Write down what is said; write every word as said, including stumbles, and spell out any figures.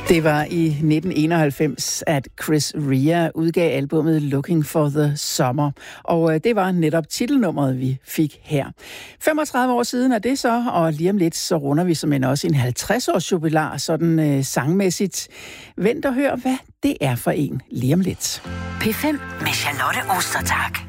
Det var i nitten enoghalvfems, at Chris Rea udgav albummet Looking for the Summer, og det var netop titelnummeret, vi fik her. femogtredive år siden er det så, og lige om lidt så runder vi som en også en halvtreds-års jubilar, sådan øh, sangmæssigt. Vent og hør, hvad det er for en lige om lidt. P fem med Charlotte Ostertag.